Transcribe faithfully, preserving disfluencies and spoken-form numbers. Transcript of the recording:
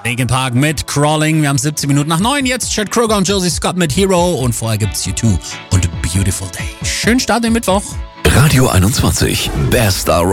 Linkin Park mit Crawling. Wir haben siebzehn Minuten nach neun. Jetzt Chad Kroger und Josie Scott mit Hero. Und vorher gibt's U zwei und Beautiful Day. Schönen Start in den Mittwoch. Radio einundzwanzig. Best